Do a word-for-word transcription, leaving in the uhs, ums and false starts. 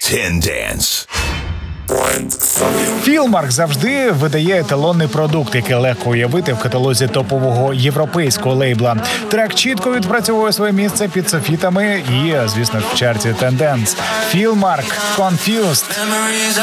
Tendance. Філмарк завжди видає еталонний продукт, який легко уявити в каталозі топового європейського лейбла. Трек чітко відпрацьовує своє місце під софітами і, звісно, в чарті Tendance. Філмарк «Confused».